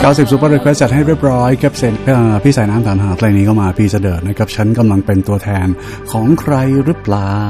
90 Super Request จัดให้เรียบร้อยครับเซ็นพี่สายน้ำถามหาเพลงนี้ก็มาพี่เสดิร์ดนะครับฉันกำลังเป็นตัวแทนของใครหรือเปล่า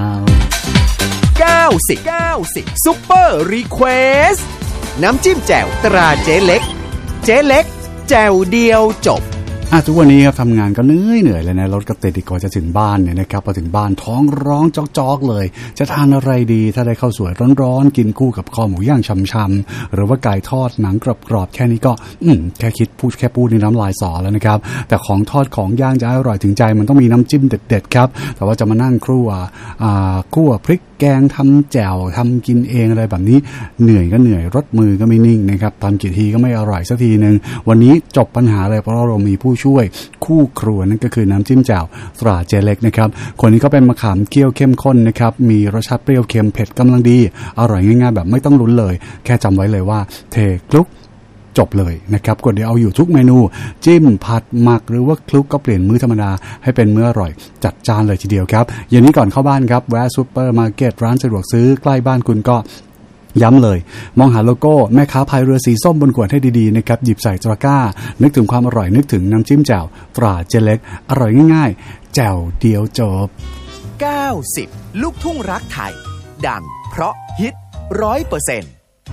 90 Super Request น้ำจิ้มแจ่วตราเจ๊เล็กแจ่วเดียวจบทุกวันนี้ครับทำงานก็เหนื่อยเลยนะรถก็ติดอีกกว่าจะถึงบ้านเนี่ยนะครับพอถึงบ้านท้องร้องจอกๆเลยจะทานอะไรดีถ้าได้ข้าวสวยร้อนๆกินคู่กับคอหมูย่างช่ำๆหรือว่าไก่ทอดหนังกรอบๆแค่นี้ก็แค่พูดนี่น้ำลายสอแล้วนะครับแต่ของทอดของย่างจะอร่อยถึงใจมันต้องมีน้ำจิ้มเด็ดๆครับแต่ว่าจะมานั่งคั่วพริกแกงทำแจ่วทำกินเองอะไรแบบนี้เหนื่อยก็เหนื่อยรถมือก็ไม่นิ่งนะครับทำกี่ทีก็ไม่อร่อยสักทีนึงวันนี้จบปัญหาเลยเพราะเรามีผู้ช่วยคู่ครัวนั่นก็คือน้ำจิ้มแจ่วตราเจเล็กนะครับคนนี้ก็เป็นมะขามเคี่ยวเข้มข้นนะครับมีรสชาติเปรี้ยวเค็มเผ็ดกำลังดีอร่อยง่ายๆแบบไม่ต้องลุ้นเลยแค่จำไว้เลยว่าเทคลุกจบเลยนะครับกดเดี๋ยวเอาอยู่ทุกเมนูจิ้มผัดหมักหรือว่าคลุกก็เปลี่ยนมื้อธรรมดาให้เป็นมื้ออร่อยจัดจานเลยทีเดียวครับเย็นนี้ก่อนเข้าบ้านครับแวะซุปเปอร์มาร์เก็ตร้านสะดวกซื้อใกล้บ้านคุณก็ย้ำเลยมองหาโลโก้แม่ค้าพายเรือสีส้มบนขวดให้ดีๆนะครับหยิบใส่ตะกร้านึกถึงความอร่อยนึกถึงน้ำจิ้มแจ่วตราเจเล็กอร่อยง่ายๆแจ่วเดียวจบ 90ลูกทุ่งรักไทยดังเพราะฮิต 100%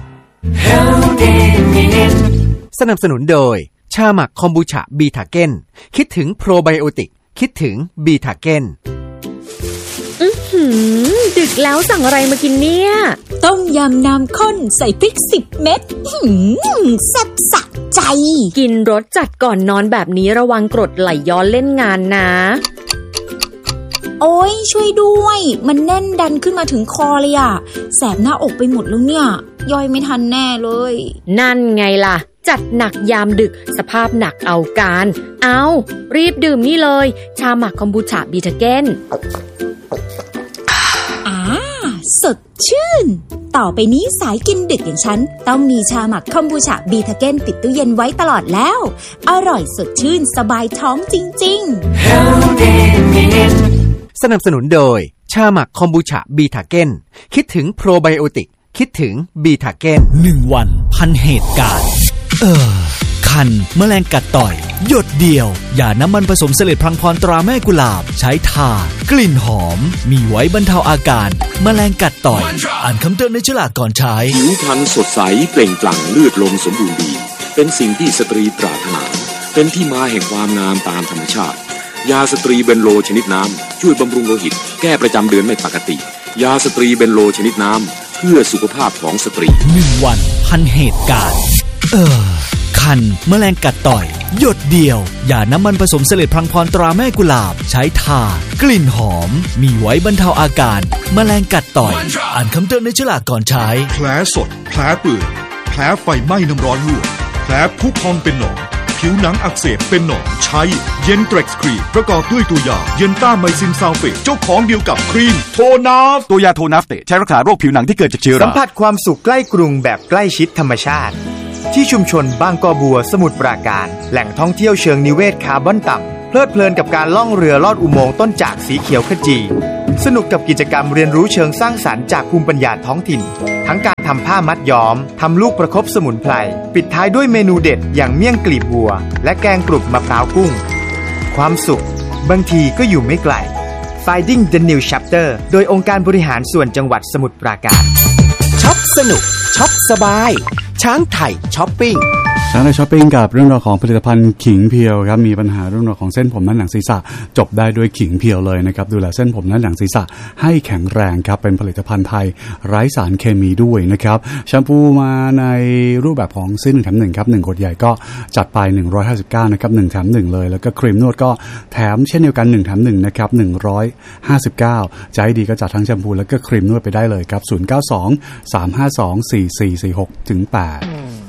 สนับสนุนโดยชาหมักคอมบูชาบีทาเก้นคิดถึงโปรไบโอติกคิดถึงบีทาเก้นดึกแล้วสั่งอะไรมากินเนี่ยต้มยำน้ำข้นใส่พริก10 เม็ดแซ่บสะใจกินรสจัดก่อนนอนแบบนี้ระวังกรดไหลย้อนเล่นงานนะโอ้ยช่วยด้วยมันแน่นดันขึ้นมาถึงคอเลยอ่ะแสบหน้าอกไปหมดแล้วเนี่ยย่อยไม่ทันแน่เลยนั่นไงล่ะจัดหนักยามดึกสภาพหนักเอาการรีบดื่มนี่เลยชาหมักคอมบูชาบีทาเก้นสดชื่นต่อไปนี้สายกินดึกอย่างฉันต้องมีชาหมักคอมบูชาบีทาเก้นติดตู้เย็นไว้ตลอดแล้วอร่อยสดชื่นสบายท้องจริงๆสนับสนุนโดยชาหมักคอมบูชาบีทาเก้นคิดถึงโปรไบโอติกคิดถึงบีทาเก้น 1 วันพันเหตุการณ์คันแมลงกัดต่อยหยดเดียวอย่าน้ำมันผสมเสลดพลังพรตราแม่กุหลาบใช้ทากลิ่นหอมมีไว้บรรเทาอาการแมลงกัดต่อยอ่านคำเตือนในฉลากก่อนใช้ผิวพรรณสดใสเปล่งปลั่งเลือดลมสมบูรณ์ดีเป็นสิ่งที่สตรีปรารถนาเป็นที่มาแห่งความงามตามธรรมชาติยาสตรีเบนโลชนิดน้ำช่วยบำรุงโลหิตแก้ประจำเดือนไม่ปกติยาสตรีเบนโลชนิดน้ำเพื่อสุขภาพของสตรี 1 วันพันเหตุการณ์คันแมลงกัดต่อยหยดเดียวอย่าน้ำมันผสมเสลดพลังพรตราแม่กุหลาบใช้ทากลิ่นหอมมีไว้บรรเทาอาการแมลงกัดต่อยอ่านคำเตือนในฉลากก่อนใช้แผลสดแผลเปื่อยแผลไฟไหม้น้ำร้อนลวกแผลพุพองเป็นหนองผิวหนังอักเสบเป็นหนองใช้เย็นเทร็กซ์ครีมประกอบด้วยตัวยาเย็นต้าไมซินซัลเฟตเจ้าของเดียวกับครีมโทนาฟตัวยาโทนาฟเตใช้รักษาโรคผิวหนังที่เกิดจากเชื้อราสัมผัสความสุขใกล้กรุงแบบใกล้ชิดธรรมชาติที่ชุมชนบางกอบัวสมุทรปราการแหล่งท่องเที่ยวเชิงนิเวศคาร์บอนต่ำเพลิดเพลินกับการล่องเรือลอดอุโมงค์ต้นจากสีเขียวขจีสนุกกับกิจกรรมเรียนรู้เชิงสร้างสรรค์จากภูมิปัญญาท้องถิ่นทั้งการทำผ้ามัดย้อมทำลูกประคบสมุนไพรปิดท้ายด้วยเมนูเด็ดอย่างเมี่ยงกลีบบัวและแกงกรุบมะพร้าวกุ้งความสุขบางทีก็อยู่ไม่ไกล Finding the New Chapter โดยองค์การบริหารส่วนจังหวัดสมุทรปราการช็อปสนุกช็อปสบายช้างไทยช้อปปิ้งช้างไทยช้อปปิ้งกับเรื่องราวของผลิตภัณฑ์ขิงเพียวครับมีปัญหาเรื่องราวของเส้นผมและหนังศีรษะจบได้ด้วยขิงเพียวเลยนะครับดูแลเส้นผมและหนังศีรษะให้แข็งแรงครับเป็นผลิตภัณฑ์ไทยไร้สารเคมีด้วยนะครับแชมพูมาในรูปแบบของซื้อ1 แถม 1ครับ1ขวดใหญ่ก็จัดไป159นะครับ1 แถม 1เลยแล้วก็ครีมนวดก็แถมเช่นเดียวกัน1 แถม 1นะครับ159ใจดีก็จัดทั้งแชมพูแล้วก็ครีมนวดไปได้เลยครับ092 352 4446 ถึง 8